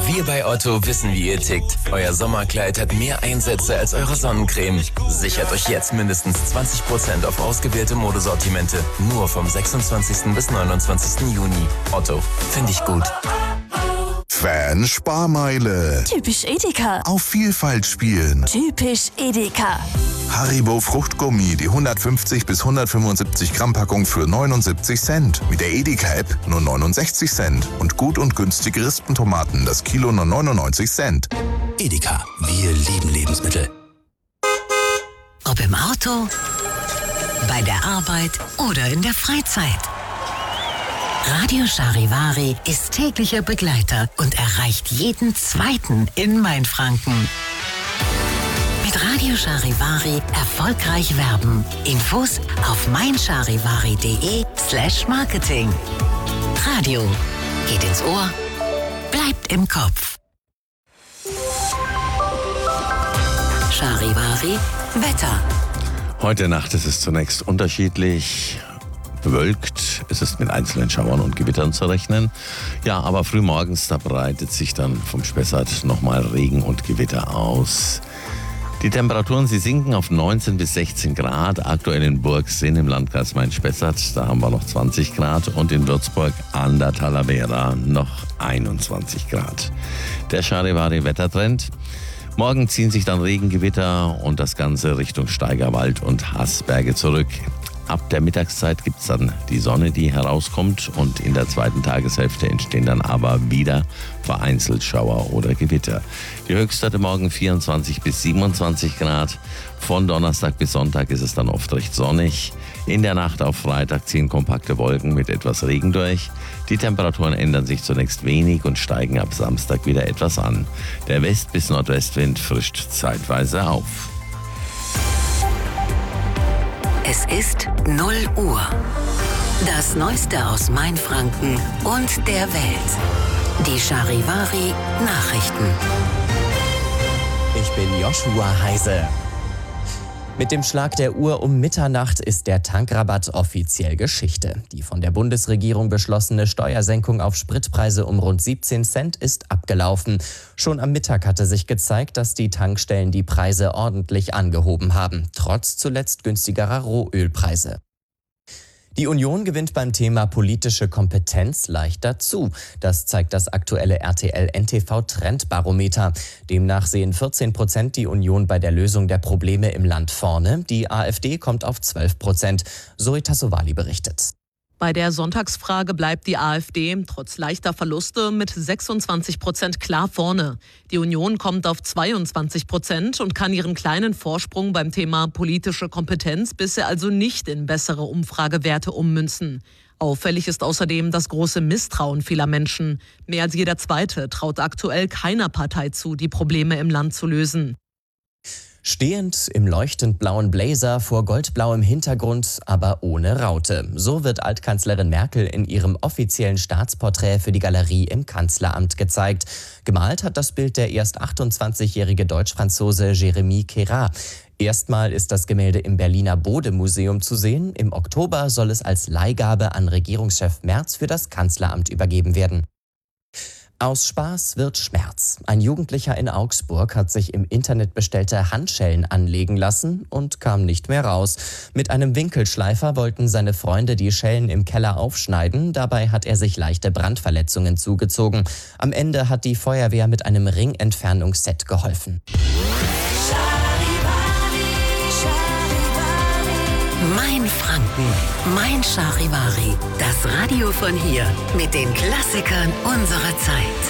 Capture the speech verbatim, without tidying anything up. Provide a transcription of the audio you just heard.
Wir bei Otto wissen, wie ihr tickt. Euer Sommerkleid hat mehr Einsätze als eure Sonnencreme. Sichert euch jetzt mindestens zwanzig Prozent auf ausgewählte Modesortimente. Nur vom sechsundzwanzigsten bis neunundzwanzigsten Juni. Otto, finde ich gut. Fan-Sparmeile. Typisch Edeka. Auf Vielfalt spielen. Typisch Edeka. Haribo Fruchtgummi, die hundertfünfzig bis hundertfünfundsiebzig Gramm Packung für neunundsiebzig Cent. Mit der Edeka-App nur neunundsechzig Cent. Und gut und günstige Rispentomaten, das Kilo nur neunundneunzig Cent. Edeka, wir lieben Lebensmittel. Ob im Auto, bei der Arbeit oder in der Freizeit. Radio Charivari ist täglicher Begleiter und erreicht jeden Zweiten in Mainfranken. Mit Radio Charivari erfolgreich werben. Infos auf meincharivari.de slash marketing. Radio geht ins Ohr, bleibt im Kopf. Charivari Wetter. Heute Nacht ist es zunächst unterschiedlich. Bewölkt, es ist mit einzelnen Schauern und Gewittern zu rechnen. Ja, aber frühmorgens, da breitet sich dann vom Spessart nochmal Regen und Gewitter aus. Die Temperaturen, sie sinken auf neunzehn bis sechzehn Grad. Aktuell in Burgsinn im Landkreis Main-Spessart, da haben wir noch zwanzig Grad. Und in Würzburg an der Talavera noch einundzwanzig Grad. Der Charivari-Wettertrend. Morgen ziehen sich dann Regengewitter und das Ganze Richtung Steigerwald und Haßberge zurück. Ab der Mittagszeit gibt es dann die Sonne, die herauskommt, und in der zweiten Tageshälfte entstehen dann aber wieder vereinzelt Schauer oder Gewitter. Die Höchstwerte morgen vierundzwanzig bis siebenundzwanzig Grad. Von Donnerstag bis Sonntag ist es dann oft recht sonnig. In der Nacht auf Freitag ziehen kompakte Wolken mit etwas Regen durch. Die Temperaturen ändern sich zunächst wenig und steigen ab Samstag wieder etwas an. Der West- bis Nordwestwind frischt zeitweise auf. Es ist null Uhr. Das Neueste aus Mainfranken und der Welt. Die Charivari Nachrichten. Ich bin Joshua Heise. Mit dem Schlag der Uhr um Mitternacht ist der Tankrabatt offiziell Geschichte. Die von der Bundesregierung beschlossene Steuersenkung auf Spritpreise um rund siebzehn Cent ist abgelaufen. Schon am Mittag hatte sich gezeigt, dass die Tankstellen die Preise ordentlich angehoben haben, trotz zuletzt günstigerer Rohölpreise. Die Union gewinnt beim Thema politische Kompetenz leicht dazu. Das zeigt das aktuelle R T L N T V-Trendbarometer. Demnach sehen vierzehn Prozent die Union bei der Lösung der Probleme im Land vorne. Die AfD kommt auf zwölf Prozent. Zoe Tassovali berichtet. Bei der Sonntagsfrage bleibt die AfD trotz leichter Verluste mit sechsundzwanzig Prozent klar vorne. Die Union kommt auf zweiundzwanzig Prozent und kann ihren kleinen Vorsprung beim Thema politische Kompetenz bisher also nicht in bessere Umfragewerte ummünzen. Auffällig ist außerdem das große Misstrauen vieler Menschen. Mehr als jeder Zweite traut aktuell keiner Partei zu, die Probleme im Land zu lösen. Stehend im leuchtend blauen Blazer vor goldblauem Hintergrund, aber ohne Raute. So wird Altkanzlerin Merkel in ihrem offiziellen Staatsporträt für die Galerie im Kanzleramt gezeigt. Gemalt hat das Bild der erst achtundzwanzigjährige Deutsch-Franzose Jérémy Queyras. Erstmal ist das Gemälde im Berliner Bode-Museum zu sehen. Im Oktober soll es als Leihgabe an Regierungschef Merz für das Kanzleramt übergeben werden. Aus Spaß wird Schmerz. Ein Jugendlicher in Augsburg hat sich im Internet bestellte Handschellen anlegen lassen und kam nicht mehr raus. Mit einem Winkelschleifer wollten seine Freunde die Schellen im Keller aufschneiden. Dabei hat er sich leichte Brandverletzungen zugezogen. Am Ende hat die Feuerwehr mit einem Ringentfernungsset geholfen. Mein Franken, mein Charivari. Das Radio von hier mit den Klassikern unserer Zeit.